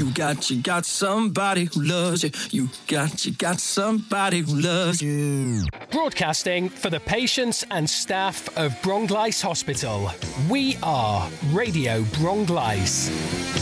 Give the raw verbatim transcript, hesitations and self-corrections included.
You got, you got somebody who loves you. You got, you got somebody who loves you. Broadcasting for the patients and staff of Bronglice Hospital. We are Radio Bronglice.